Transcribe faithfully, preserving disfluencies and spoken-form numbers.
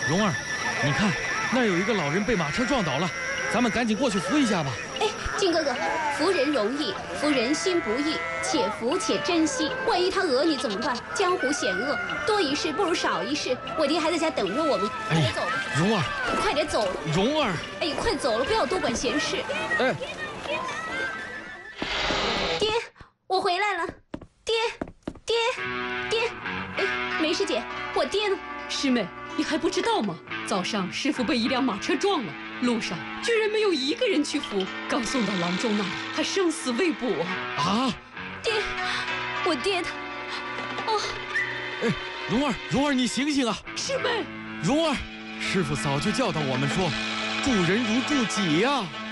蓉儿，你看，那儿有一个老人被马车撞倒了，咱们赶紧过去扶一下吧。 哎，金哥哥，扶人容易，扶人心不易，且扶且珍惜。万一他讹你怎么办？江湖险恶，多一事不如少一事。我爹还在家等着我们，快点走吧。 蓉儿， 快点走。 蓉儿， 哎，快走了，不要多管闲事。 哎， 爹，我回来了。爹，爹，爹。哎，梅师姐，我爹呢？ 师妹，你还不知道吗？早上师傅被一辆马车撞了，路上居然没有一个人去扶，刚送到郎中那里，还生死未卜啊！ 啊！ 爹，我爹他……哦， 哎，蓉儿，蓉儿，你醒醒啊！ 师妹， 蓉儿，师傅早就教导我们说，助人如助己呀、啊。